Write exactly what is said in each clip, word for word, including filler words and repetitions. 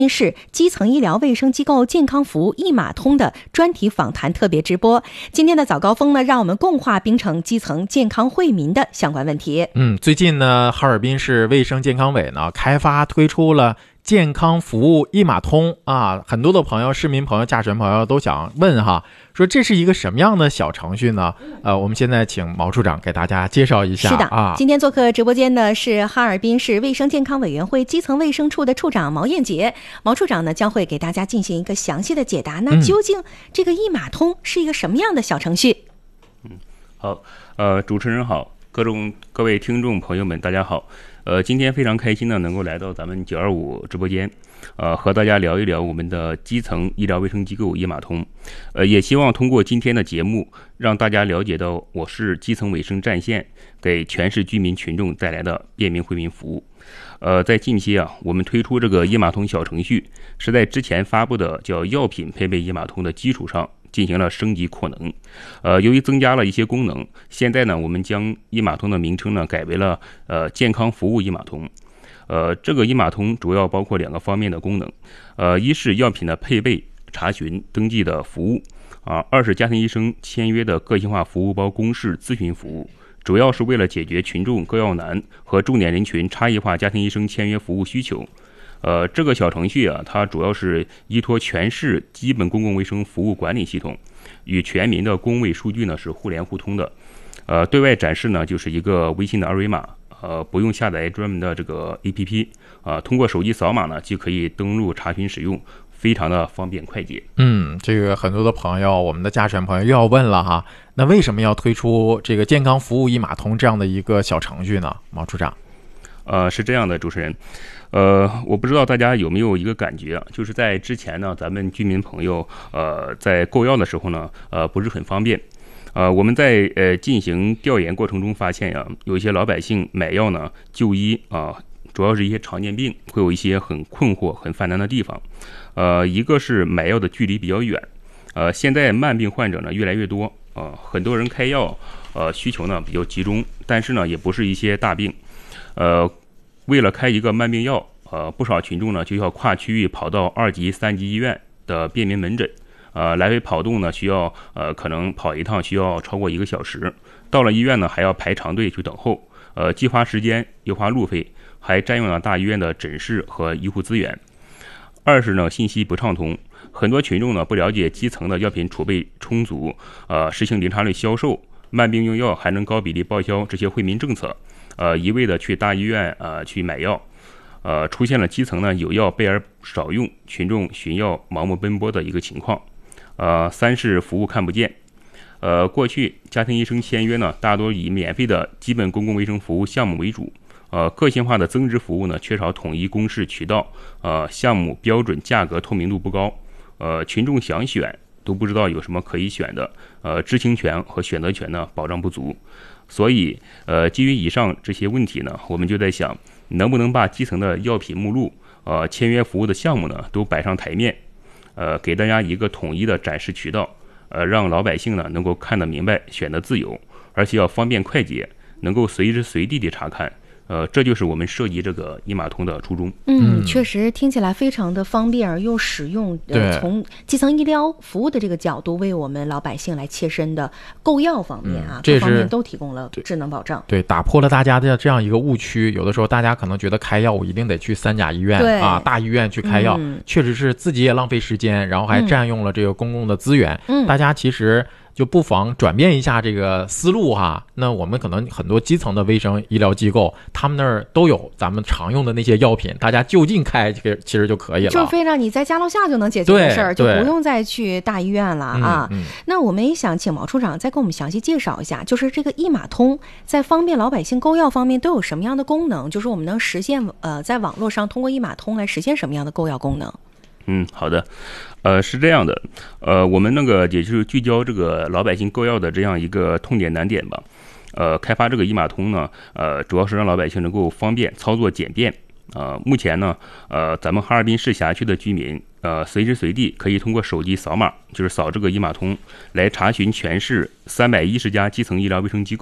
是基层医疗卫生机构健康服务一码通的专题访谈特别直播。今天的早高峰呢，让我们共话槟城基层健康惠民的相关问题。 嗯，最近呢，哈尔滨市卫生健康委呢开发推出了健康服务一码通啊，很多的朋友、市民朋友、驾驶员朋友都想问哈，说这是一个什么样的小程序呢？呃，我们现在请毛处长给大家介绍一下。 是的啊， 今天做客直播间的是哈尔滨市卫生健康委员会基层卫生处的处长毛燕杰。毛处长呢将会给大家进行一个详细的解答。那究竟这个一码通是一个什么样的小程序？ 嗯，好，呃，主持人好，各种各位听众朋友们，大家好。呃，今天非常开心呢，能够来到咱们九二五直播间，呃，和大家聊一聊我们的基层医疗卫生机构一码通。呃，也希望通过今天的节目，让大家了解到我市基层卫生战线给全市居民群众带来的便民惠民服务。呃，在近期啊，我们推出这个一码通小程序，是在之前发布的叫药品配备一码通的基础上进行了升级扩能。呃，由于增加了一些功能，现在呢，我们将一码通的名称呢改为了呃健康服务一码通。呃，这个一码通主要包括两个方面的功能，呃，一是药品的配备、查询、登记的服务啊，二是家庭医生签约的个性化服务包公示咨询服务。主要是为了解决群众购药难和重点人群差异化家庭医生签约服务需求。呃，这个小程序啊，它主要是依托全市基本公共卫生服务管理系统，与全民的公卫数据呢是互联互通的。呃，对外展示呢就是一个微信的二维码，呃，不用下载专门的这个 A P P， 啊、呃，通过手机扫码呢就可以登录查询使用。非常的方便快捷。 嗯，这个很多的朋友，我们的驾驶员朋友又要问了哈，那为什么要推出这个健康服务一码通这样的一个小程序呢？毛处长。 呃，是这样的，主持人，呃，我不知道大家有没有一个感觉啊，就是在之前呢，咱们居民朋友呃在购药的时候呢，呃不是很方便。呃，我们在呃进行调研过程中发现呀、啊，有一些老百姓买药呢就医啊、呃，主要是一些常见病，会有一些很困惑、很犯难的地方。呃，一个是买药的距离比较远，呃，现在慢病患者呢越来越多，呃，很多人开药，呃，需求呢比较集中，但是呢也不是一些大病，呃，为了开一个慢病药，呃，不少群众呢就要跨区域跑到二级、三级医院的便民门诊，呃，来回跑动呢需要，呃，可能跑一趟需要超过一个小时，到了医院呢还要排长队去等候，呃，既花时间又花路费，还占用了大医院的诊室和医护资源。二是呢，信息不畅通，很多群众呢不了解基层的药品储备充足，呃，实行零差率销售，慢病用药还能高比例报销这些惠民政策，呃，一味的去大医院呃去买药，呃，出现了基层呢有药备而少用，群众寻药盲目奔波的一个情况。呃，三是服务看不见，呃，过去家庭医生签约呢大多以免费的基本公共卫生服务项目为主。呃，个性化的增值服务呢，缺少统一公示渠道，呃，项目标准、价格透明度不高，呃，群众想选都不知道有什么可以选的，呃，知情权和选择权呢保障不足，所以，呃，基于以上这些问题呢，我们就在想，能不能把基层的药品目录、呃，签约服务的项目呢都摆上台面，呃，给大家一个统一的展示渠道，呃，让老百姓呢能够看得明白、选得自由，而且要方便快捷，能够随时随地的查看。呃，这就是我们设计这个一码通的初衷。 嗯，确实听起来非常的方便而又实用。呃，从基层医疗服务的这个角度，为我们老百姓来切身的购药方面啊， 嗯、这各方面都提供了智能保障。 对，打破了大家的这样一个误区。有的时候大家可能觉得开药我一定得去三甲医院啊、大医院去开药，嗯、确实是自己也浪费时间，然后还占用了这个公共的资源。嗯，大家其实就不妨转变一下这个思路哈。那我们可能很多基层的卫生医疗机构，他们那儿都有咱们常用的那些药品，大家就近开这个其实就可以了， 就非让你在家楼下就能解决的事儿，就不用再去大医院了啊。嗯嗯、那我们也想请毛处长再给我们详细介绍一下，就是这个一码通在方便老百姓购药方面都有什么样的功能？就是我们能实现呃在网络上通过一码通来实现什么样的购药功能？ 嗯，好的，呃，是这样的，呃，我们那个也就是聚焦这个老百姓购药的这样一个痛点难点吧，呃，开发这个一码通呢，呃，主要是让老百姓能够方便操作简便，呃，目前呢，呃，咱们哈尔滨市辖区的居民，呃，随时随地可以通过手机扫码，就是扫这个一码通来查询全市三百一十家基层医疗卫生机构。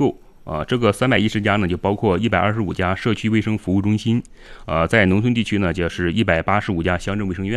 啊，这个三百一十家呢，就包括一百二十五家社区卫生服务中心，呃，在农村地区呢，就是一百八十五家乡镇卫生院。